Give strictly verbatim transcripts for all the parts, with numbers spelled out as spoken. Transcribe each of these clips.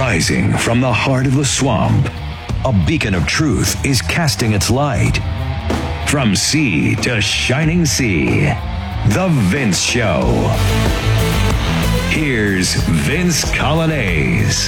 Rising from the heart of the swamp, a beacon of truth is casting its light. From sea to shining sea, The Vince Show. Here's Vince Coglianese.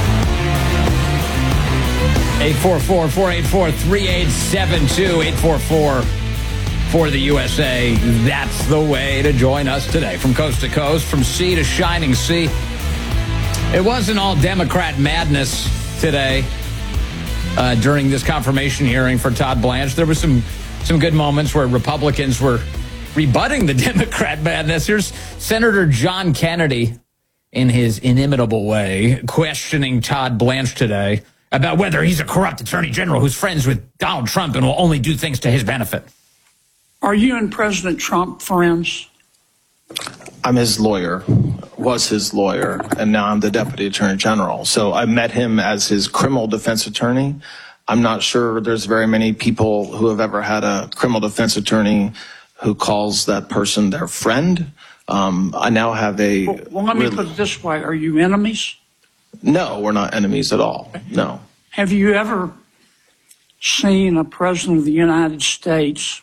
eight four four, four eight four, three eight seven two, eight four four for the U S A. That's the way to join us today. From coast to coast, from sea to shining sea. It wasn't all Democrat madness today uh, during this confirmation hearing for Todd Blanche. There were some, some good moments where Republicans were rebutting the Democrat madness. Here's Senator John Kennedy in his inimitable way questioning Todd Blanche today about whether he's a corrupt attorney general who's friends with Donald Trump and will only do things to his benefit. Are you and President Trump friends? I'm his lawyer, was his lawyer, and now I'm the Deputy Attorney General. So I met him as his criminal defense attorney. I'm not sure there's very many people who have ever had a criminal defense attorney who calls that person their friend. Um, I now have a... Well, well let me really, put it this way. Are you enemies? No, we're not enemies at all. No. Have you ever seen a president of the United States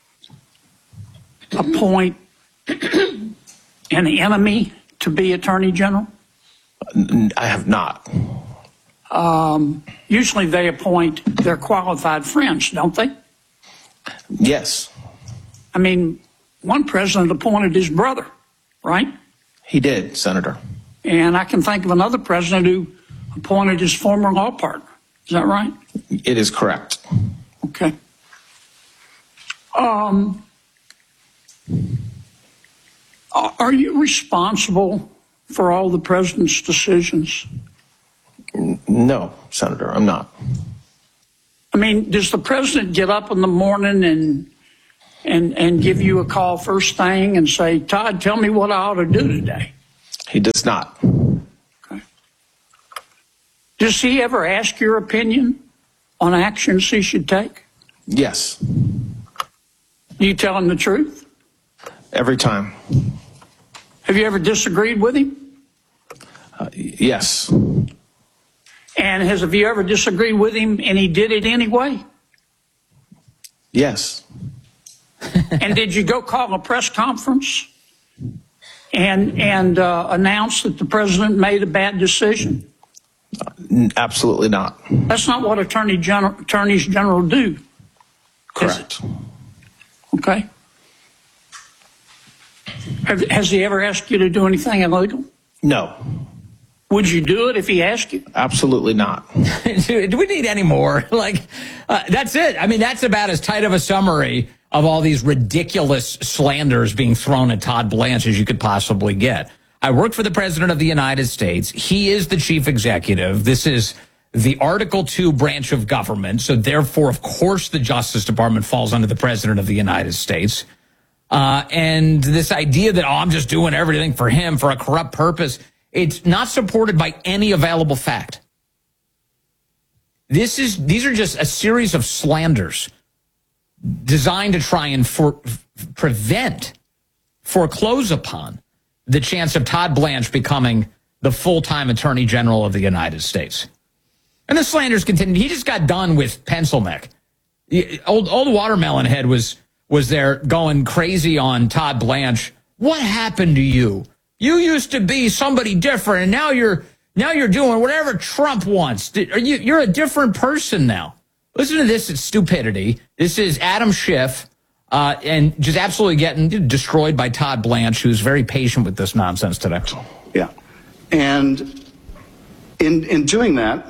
appoint an enemy to be attorney general? I have not. Um, usually they appoint their qualified friends, don't they? Yes. I mean, one president appointed his brother, right? He did, Senator. And I can think of another president who appointed his former law partner. Is that right? It is correct. Okay. Um, are you responsible for all the president's decisions? No, Senator, I'm not. I mean, does the president get up in the morning and and and give you a call first thing and say, Todd, tell me what I ought to do today? He does not. Okay. Does he ever ask your opinion on actions he should take? Yes. You tell him the truth? Every time. Have you ever disagreed with him? Uh, yes. And has have you ever disagreed with him and he did it anyway? Yes. And did you go call a press conference and and uh, announce that the president made a bad decision? Uh, absolutely not. That's not what attorney general, attorneys general do. Correct. Okay. Have, has he ever asked you to do anything illegal? No. Would you do it if he asked you? Absolutely not. do, do we need any more? Like, uh, that's it. I mean, that's about as tight of a summary of all these ridiculous slanders being thrown at Todd Blanche as you could possibly get. I work for the President of the United States. He is the chief executive. This is the Article two branch of government. So therefore, of course, the Justice Department falls under the President of the United States. Uh, and this idea that, oh, I'm just doing everything for him for a corrupt purpose, it's not supported by any available fact. This is, these are just a series of slanders designed to try and for, prevent, foreclose upon the chance of Todd Blanche becoming the full-time Attorney General of the United States. And the slanders continue. He just got done with Pencil Neck. Old, old Watermelon Head was, was there going crazy on Todd Blanche. What happened to you? You used to be somebody different, and now you're now you're doing whatever Trump wants. You're a different person now. Listen to this, it's stupidity. This is Adam Schiff, uh, and just absolutely getting destroyed by Todd Blanche, who's very patient with this nonsense today. Yeah. And in in doing that,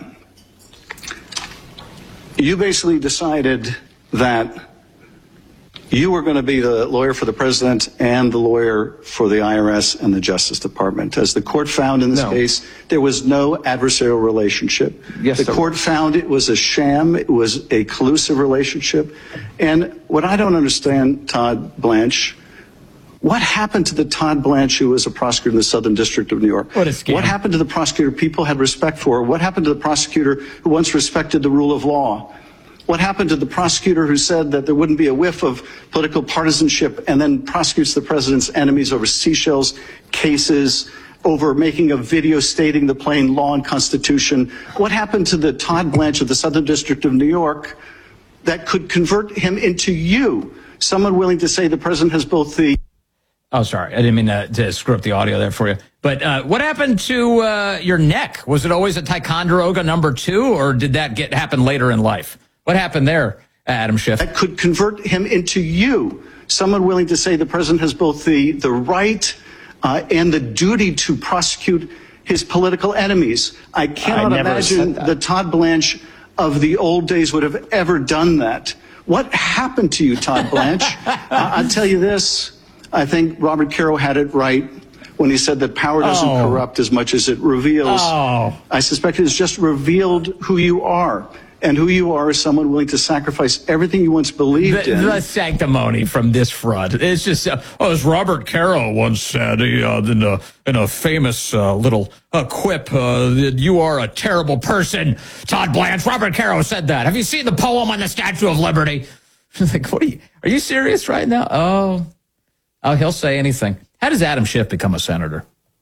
you basically decided that you were going to be the lawyer for the president and the lawyer for the I R S and the Justice Department. As the court found in this No. case, there was no adversarial relationship. Yes, the sir. court found it was a sham. It was a collusive relationship. And what I don't understand, Todd Blanche, what happened to the Todd Blanche who was a prosecutor in the Southern District of New York? What a scam. What happened to the prosecutor people had respect for? What happened to the prosecutor who once respected the rule of law? What happened to the prosecutor who said that there wouldn't be a whiff of political partisanship and then prosecutes the president's enemies over Seychelles cases, over making a video stating the plain law and Constitution? What happened to the Todd Blanche of the Southern District of New York that could convert him into you, someone willing to say the president has both the... Oh, sorry. I didn't mean to, to screw up the audio there for you. But uh, what happened to uh, your neck? Was it always a Ticonderoga number two, or did that get happen later in life? What happened there, Adam Schiff? That could convert him into you, someone willing to say the president has both the, the right uh, and the duty to prosecute his political enemies. I cannot I imagine the Todd Blanche of the old days would have ever done that. What happened to you, Todd Blanche? uh, I'll tell you this. I think Robert Caro had it right when he said that power doesn't Oh. corrupt as much as it reveals. Oh. I suspect it has just revealed who you are. And who you are is someone willing to sacrifice everything you once believed The, in. the sanctimony from this front. It's just, uh, oh, as Robert Caro once said he, uh, in, a, in a famous uh, little uh, quip, uh, that you are a terrible person, Todd Blanche. Robert Caro said that. Have you seen the poem on the Statue of Liberty? Like, what are you, are you serious right now? Oh, oh, he'll say anything. How does Adam Schiff become a senator?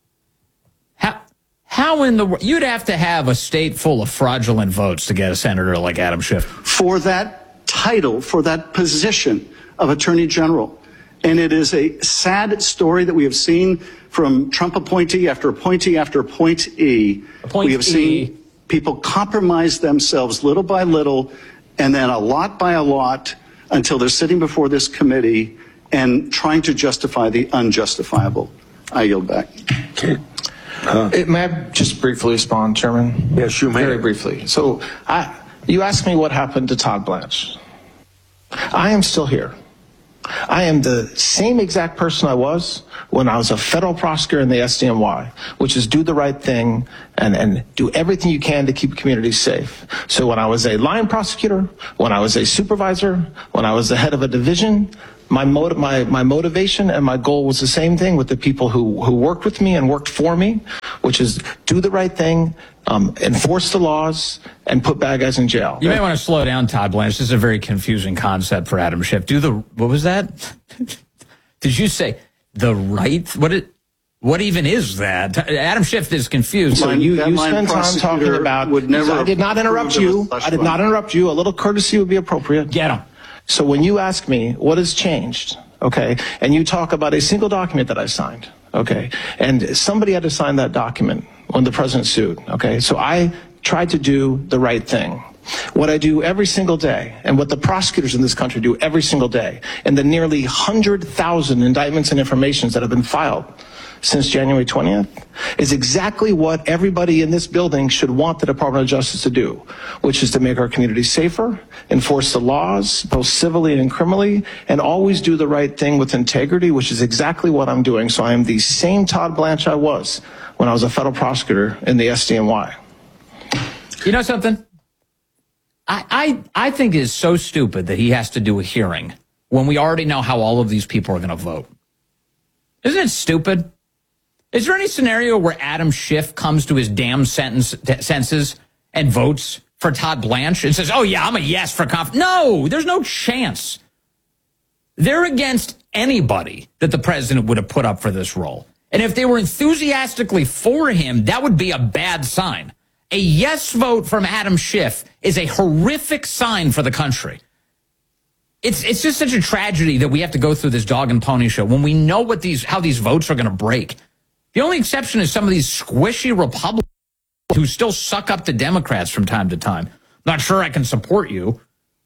How? How in the world? You'd have to have a state full of fraudulent votes to get a senator like Adam Schiff. For that title, for that position of Attorney General. And it is a sad story that we have seen from Trump appointee after appointee after appointee. Appointee. We have seen people compromise themselves little by little and then a lot by a lot until they're sitting before this committee and trying to justify the unjustifiable. I yield back. Okay. Uh, it, may I just briefly respond, Chairman? Yes, you may. Very briefly. So I, you asked me what happened to Todd Blanche. I am still here. I am the same exact person I was when I was a federal prosecutor in the S D N Y, which is do the right thing and, and do everything you can to keep communities safe. So when I was a line prosecutor, when I was a supervisor, when I was the head of a division, my, motiv- my, my motivation and my goal was the same thing with the people who, who worked with me and worked for me, which is do the right thing, um, enforce the laws, and put bad guys in jail. You may want to slow down, Todd Blanche. This is a very confusing concept for Adam Schiff. Do the, what was that? Did you say the right? What it? What even is that? Adam Schiff is confused. So Line- you, that you line spend time prosecutor talking about, would never I did not interrupt approve of you. a slush I did not fund. interrupt you. A little courtesy would be appropriate. Get him. So when you ask me what has changed, okay, and you talk about a single document that I signed, okay, and somebody had to sign that document when the president sued, okay, so I tried to do the right thing. What I do every single day, and what the prosecutors in this country do every single day, and the nearly one hundred thousand indictments and informations that have been filed since January twentieth, is exactly what everybody in this building should want the Department of Justice to do, which is to make our communities safer, enforce the laws, both civilly and criminally, and always do the right thing with integrity, which is exactly what I'm doing. So I am the same Todd Blanche I was when I was a federal prosecutor in the S D N Y. You know something? I, I, I think it is so stupid that he has to do a hearing when we already know how all of these people are going to vote. Isn't it stupid? Is there any scenario where Adam Schiff comes to his damn sentence, senses and votes for Todd Blanche and says, oh, yeah, I'm a yes for conf-? No, there's no chance. They're against anybody that the president would have put up for this role. And if they were enthusiastically for him, that would be a bad sign. A yes vote from Adam Schiff is a horrific sign for the country. It's it's just such a tragedy that we have to go through this dog and pony show when we know what these how these votes are going to break. The only exception is some of these squishy Republicans who still suck up to Democrats from time to time. Not sure I can support you.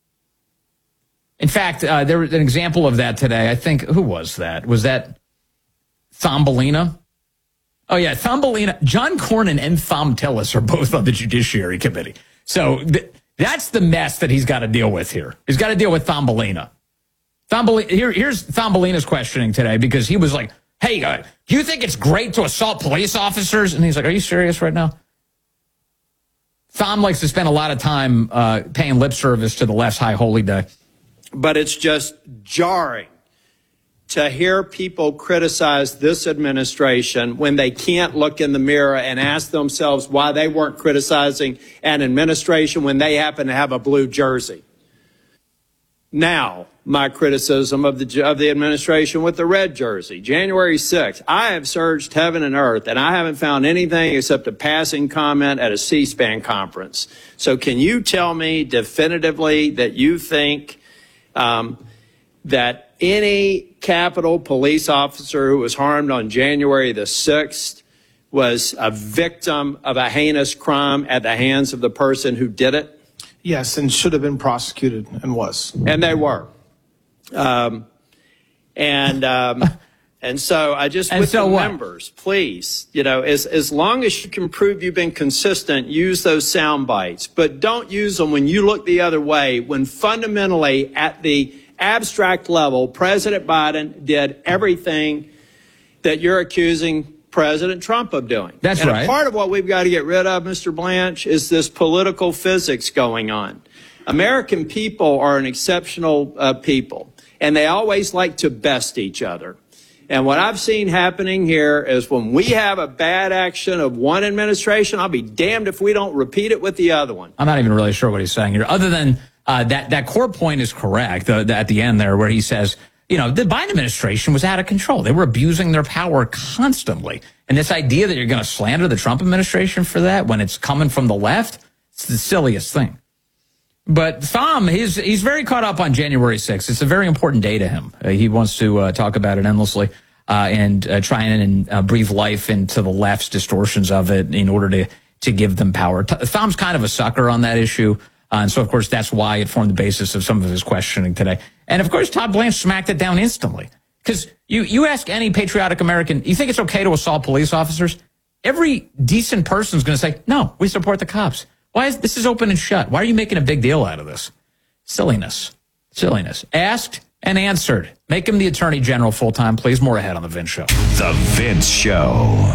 In fact, uh, there was an example of that today. I think, who was that? Was that Thumbelina? Oh, yeah, Thumbelina. John Cornyn and Thom Tillis are both on the Judiciary Committee. So th- that's the mess that he's got to deal with here. He's got to deal with Thumbelina. Thumbelina here, here's Thumbelina's questioning today because he was like, hey, uh, do you think it's great to assault police officers? And he's like, are you serious right now? Thom likes to spend a lot of time uh, paying lip service to the left's high holy day. But it's just jarring to hear people criticize this administration when they can't look in the mirror and ask themselves why they weren't criticizing an administration when they happen to have a blue jersey. Now, my criticism of the of the administration with the red jersey, January sixth. I have searched heaven and earth, and I haven't found anything except a passing comment at a C-SPAN conference. So can you tell me definitively that you think um, that any Capitol police officer who was harmed on January the sixth was a victim of a heinous crime at the hands of the person who did it? Yes, and should have been prosecuted and was. And they were. Um, and um, and so I just, And with so the what? members, please, you know, as, as long as you can prove you've been consistent, use those sound bites. But don't use them when you look the other way, when fundamentally at the abstract level, President Biden did everything that you're accusing President Trump of doing. That's and right. A part of what we've got to get rid of, Mister Blanche, is this political physics going on. American people are an exceptional uh, people, and they always like to best each other. And what I've seen happening here is when we have a bad action of one administration, I'll be damned if we don't repeat it with the other one. I'm not even really sure what he's saying here, other than uh, that that core point is correct the, the, at the end there where he says, you know, the Biden administration was out of control. They were abusing their power constantly. And this idea that you're going to slander the Trump administration for that when it's coming from the left, it's the silliest thing. But Thom, he's, he's very caught up on January sixth. It's a very important day to him. Uh, he wants to uh, talk about it endlessly uh, and uh, try and uh, breathe life into the left's distortions of it in order to, to give them power. Th- Thom's kind of a sucker on that issue. Uh, and so, of course, that's why it formed the basis of some of his questioning today. And, of course, Todd Blanche smacked it down instantly. Because you, you ask any patriotic American, you think it's okay to assault police officers? Every decent person is going to say, no, we support the cops. Why is this is open and shut? Why are you making a big deal out of this? Silliness. Silliness. Asked and answered. Make him the Attorney General full-time, please. More ahead on The Vince Show. The Vince Show.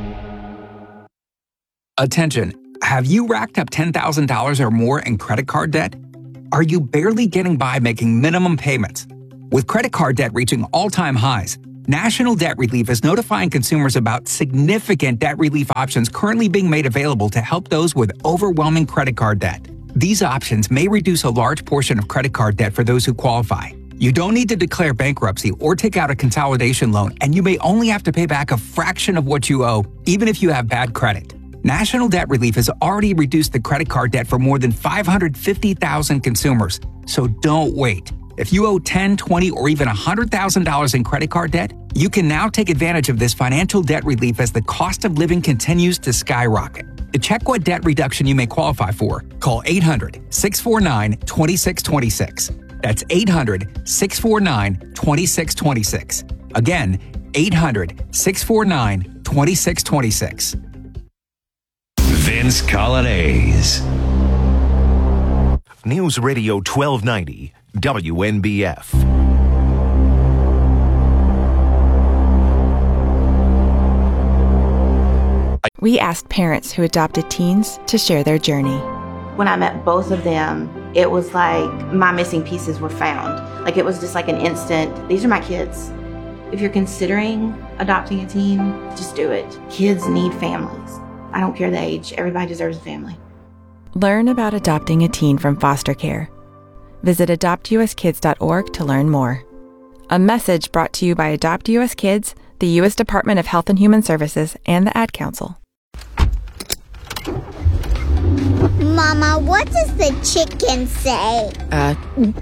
Attention. Have you racked up ten thousand dollars or more in credit card debt? Are you barely getting by making minimum payments? With credit card debt reaching all-time highs, National Debt Relief is notifying consumers about significant debt relief options currently being made available to help those with overwhelming credit card debt. These options may reduce a large portion of credit card debt for those who qualify. You don't need to declare bankruptcy or take out a consolidation loan, and you may only have to pay back a fraction of what you owe, even if you have bad credit. National Debt Relief has already reduced the credit card debt for more than five hundred fifty thousand consumers, so don't wait. If you owe ten thousand dollars, twenty thousand dollars, or even one hundred thousand dollars in credit card debt, you can now take advantage of this financial debt relief as the cost of living continues to skyrocket. To check what debt reduction you may qualify for, call eight hundred, six four nine, two six two six. That's eight hundred, six four nine, two six two six. Again, eight hundred, six four nine, two six two six. Vince Colonnese. News Radio twelve ninety, W N B F. We asked parents who adopted teens to share their journey. When I met both of them, it was like my missing pieces were found. Like it was just like an instant, these are my kids. If you're considering adopting a teen, just do it. Kids need families. I don't care the age, everybody deserves a family. Learn about adopting a teen from foster care. Visit adopt u s kids dot org to learn more. A message brought to you by Adopt U S Kids, the U S Department of Health and Human Services, and the Ad Council. Mama, what does the chicken say? Uh.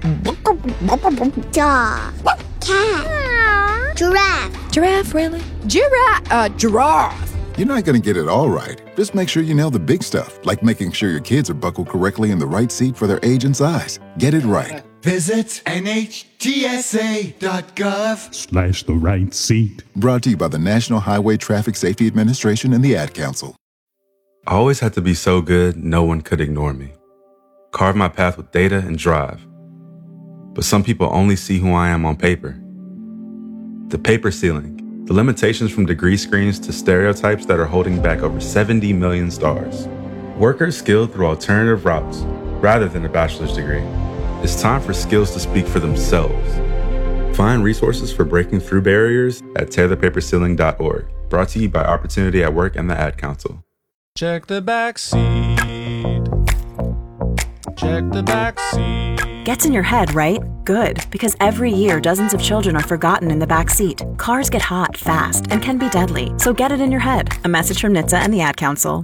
Dog. Cat. Giraffe. Giraffe, really? Giraffe. Uh, giraffe. You're not going to get it all right. Just make sure you nail the big stuff, like making sure your kids are buckled correctly in the right seat for their age and size. Get it right. Visit N H T S A dot gov slash the right seat. Brought to you by the National Highway Traffic Safety Administration and the Ad Council. I always had to be so good, no one could ignore me. Carve my path with data and drive. But some people only see who I am on paper. The paper ceiling. The limitations from degree screens to stereotypes that are holding back over seventy million stars. Workers skilled through alternative routes, rather than a bachelor's degree. It's time for skills to speak for themselves. Find resources for breaking through barriers at tear the paper ceiling dot org. Brought to you by Opportunity at Work and the Ad Council. Check the back seat. check the back seat. Gets in your head, right? Good, because every year dozens of children are forgotten in the back seat. Cars get hot fast and can be deadly, so get it in your head. A message from N H T S A and the Ad Council.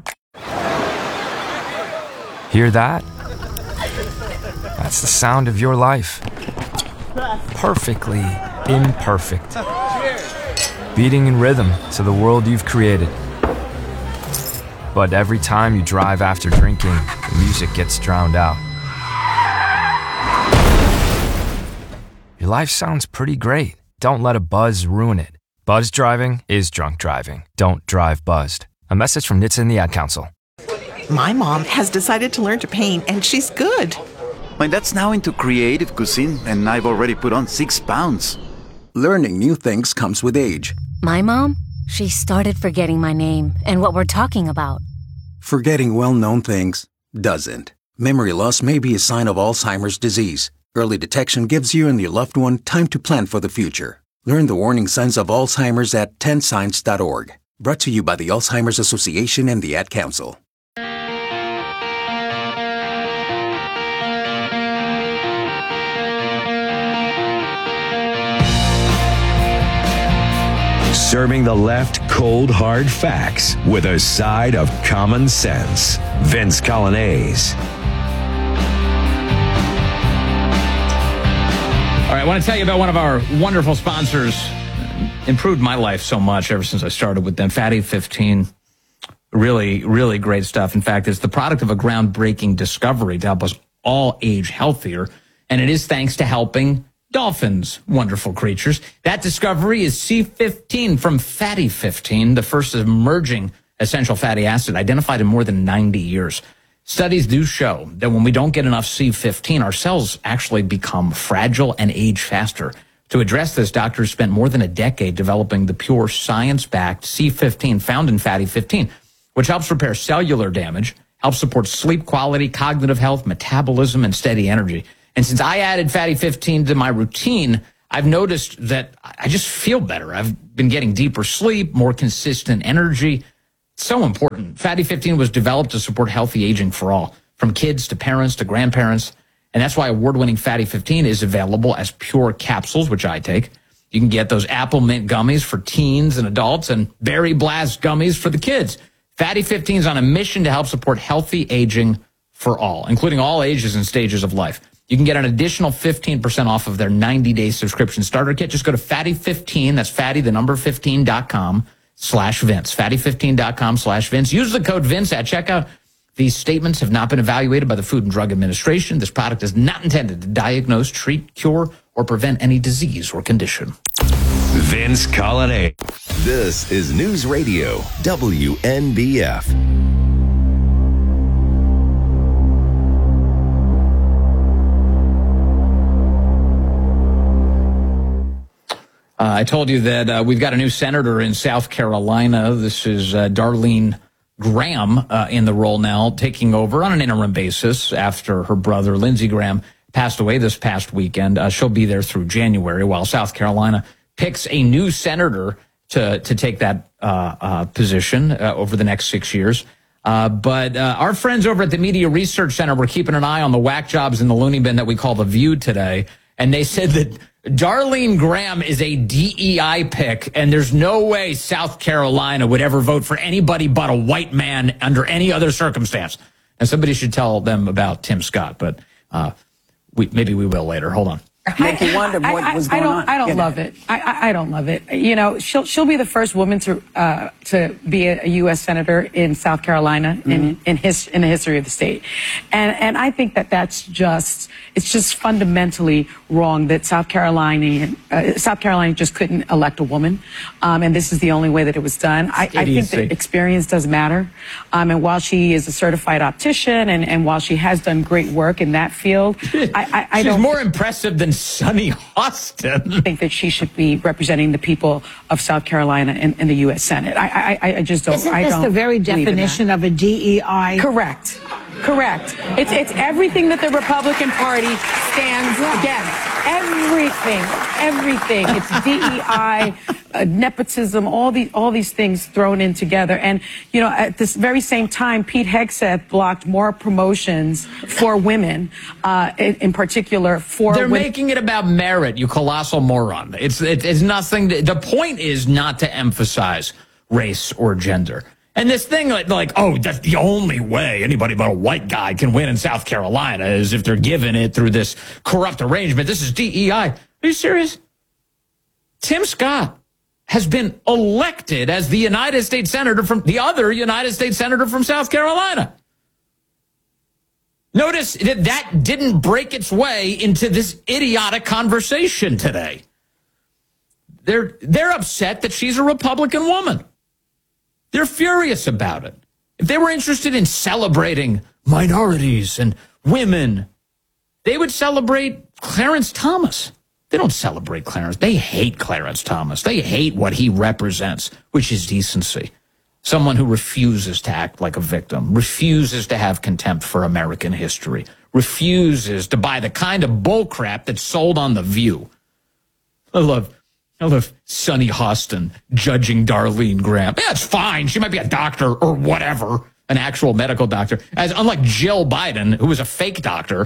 Hear that? That's the sound of your life. Perfectly imperfect. Beating in rhythm to the world you've created. But every time you drive after drinking, the music gets drowned out. Your life sounds pretty great. Don't let a buzz ruin it. Buzz driving is drunk driving. Don't drive buzzed. A message from N H T S A and the Ad Council. My mom has decided to learn to paint, and she's good. My dad's now into creative cuisine, and I've already put on six pounds. Learning new things comes with age. My mom? She started forgetting my name and what we're talking about. Forgetting well-known things doesn't. Memory loss may be a sign of Alzheimer's disease. Early detection gives you and your loved one time to plan for the future. Learn the warning signs of Alzheimer's at ten signs dot org. Brought to you by the Alzheimer's Association and the Ad Council. Serving the left cold, hard facts with a side of common sense. Vince Coglianese. All right, I want to tell you about one of our wonderful sponsors. Improved my life so much ever since I started with them. Fatty fifteen. Really, really great stuff. In fact, it's the product of a groundbreaking discovery to help us all age healthier. And it is thanks to helping dolphins, wonderful creatures. That discovery is C fifteen from Fatty fifteen, the first emerging essential fatty acid identified in more than ninety years. Studies do show that when we don't get enough C fifteen, our cells actually become fragile and age faster. To address this, doctors spent more than a decade developing the pure science-backed C fifteen found in Fatty fifteen, which helps repair cellular damage, helps support sleep quality, cognitive health, metabolism, and steady energy. And since I added Fatty fifteen to my routine, I've noticed that I just feel better. I've been getting deeper sleep, more consistent energy. It's so important. Fatty fifteen was developed to support healthy aging for all, from kids to parents to grandparents. And that's why award-winning Fatty fifteen is available as pure capsules, which I take. You can get those apple mint gummies for teens and adults and berry blast gummies for the kids. Fatty fifteen is on a mission to help support healthy aging for all, including all ages and stages of life. You can get an additional fifteen percent off of their ninety-day subscription starter kit. Just go to Fatty fifteen, that's Fatty, the number fifteen dot com slash Vince. Fatty fifteen dot com slash Vince. Use the code Vince at checkout. These statements have not been evaluated by the Food and Drug Administration. This product is not intended to diagnose, treat, cure, or prevent any disease or condition. Vince Coglianese. This is News Radio W N B F. Uh, I told you that uh, we've got a new senator in South Carolina. This is uh, Darlene Graham uh, in the role now, taking over on an interim basis after her brother, Lindsey Graham, passed away this past weekend. Uh, she'll be there through January while South Carolina picks a new senator to, to take that uh, uh, position uh, over the next six years. Uh, but uh, our friends over at the Media Research Center were keeping an eye on the whack jobs in the loony bin that we call The View today. And they said that Darlene Graham is a D E I pick, and there's no way South Carolina would ever vote for anybody but a white man under any other circumstance. And somebody should tell them about Tim Scott, but uh, we, maybe we will later. Hold on. Make you wonder what I, I, was going I don't, on. I don't love it. I, I, I don't love it. You know, she'll she'll be the first woman to uh, to be a, a U S senator in South Carolina mm-hmm. in in his in the history of the state, and and I think that that's just it's just fundamentally wrong that South Carolina uh, South Carolina just couldn't elect a woman, um, and this is the only way that it was done. I, I think that experience does matter, um, and while she is a certified optician and and while she has done great work in that field, I I, I she's don't more impressive than Sonny Austin. I think that she should be representing the people of South Carolina in, in the U S Senate. I, I, I just don't. Isn't I this don't the very definition of a D E I? Correct. Correct. It's it's everything that the Republican Party stands against. Everything, everything. It's D E I, uh, nepotism, all these all these things thrown in together. And you know, at this very same time, Pete Hegseth blocked more promotions for women, uh, in, in particular for. They're women. making it about merit. You colossal moron. It's it, it's nothing. To, the point is not to emphasize race or gender. And this thing like, like, oh, that's the only way anybody but a white guy can win in South Carolina is if they're given it through this corrupt arrangement. This is D E I. Are you serious? Tim Scott has been elected as the United States Senator from the other United States Senator from South Carolina. Notice that that didn't break its way into this idiotic conversation today. They're, they're upset that she's a Republican woman. They're furious about it. If they were interested in celebrating minorities and women, they would celebrate Clarence Thomas. They don't celebrate Clarence. They hate Clarence Thomas. They hate what he represents, which is decency. Someone who refuses to act like a victim, refuses to have contempt for American history, refuses to buy the kind of bullcrap that's sold on The View. I love I love Sonny Hostin judging Darlene Graham. Yeah, it's fine. She might be a doctor or whatever, an actual medical doctor. As unlike Jill Biden, who was a fake doctor,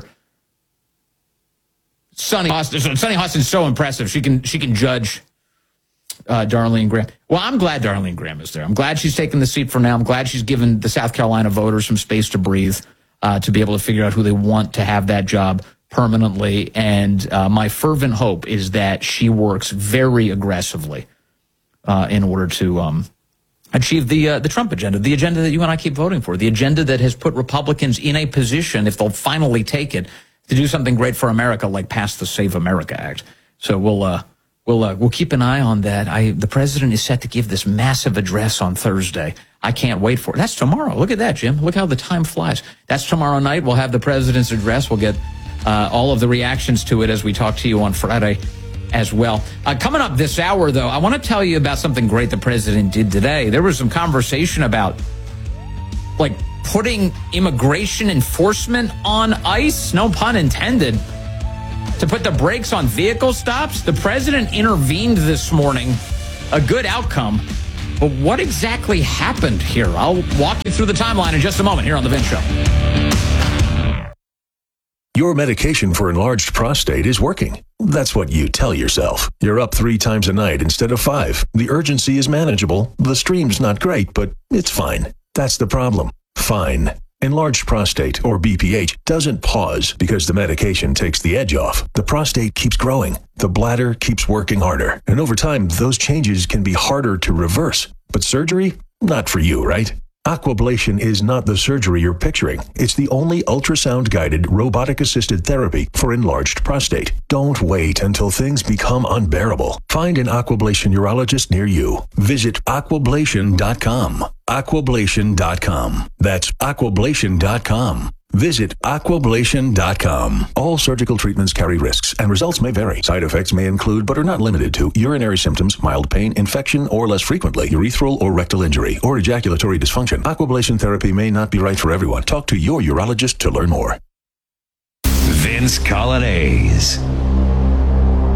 Sonny Hostin. Sonny Hostin's so impressive. She can she can judge uh, Darlene Graham. Well, I'm glad Darlene Graham is there. I'm glad she's taking the seat for now. I'm glad she's given the South Carolina voters some space to breathe, uh, to be able to figure out who they want to have that job permanently, and uh, my fervent hope is that she works very aggressively uh, in order to um, achieve the uh, the Trump agenda, the agenda that you and I keep voting for, the agenda that has put Republicans in a position, if they'll finally take it, to do something great for America, like pass the Save America Act. So we'll uh, we'll uh, we'll keep an eye on that. I the president is set to give this massive address on Thursday. I can't wait for it. That's tomorrow. Look at that, Jim. Look how the time flies. That's tomorrow night. We'll have the president's address. We'll get Uh, all of the reactions to it as we talk to you on Friday as well. Uh, coming up this hour, though, I want to tell you about something great the president did today. There was some conversation about, like, putting immigration enforcement on ice, no pun intended, to put the brakes on vehicle stops. The president intervened this morning. A good outcome. But what exactly happened here? I'll walk you through the timeline in just a moment here on The Vince Show. Your medication for enlarged prostate is working. That's what you tell yourself. You're up three times a night instead of five. The urgency is manageable. The stream's not great, but it's fine. That's the problem. Fine. Enlarged prostate, or B P H, doesn't pause because the medication takes the edge off. The prostate keeps growing. The bladder keeps working harder. And over time, those changes can be harder to reverse. But surgery? Not for you, right? Aquablation is not the surgery you're picturing. It's the only ultrasound-guided, robotic-assisted therapy for enlarged prostate. Don't wait until things become unbearable. Find an Aquablation urologist near you. Visit aquablation dot com. aquablation dot com. That's aquablation dot com. Visit aquablation dot com. All surgical treatments carry risks, and results may vary. Side effects may include, but are not limited to, urinary symptoms, mild pain, infection, or less frequently, urethral or rectal injury, or ejaculatory dysfunction. Aquablation therapy may not be right for everyone. Talk to your urologist to learn more. Vince Coglianese.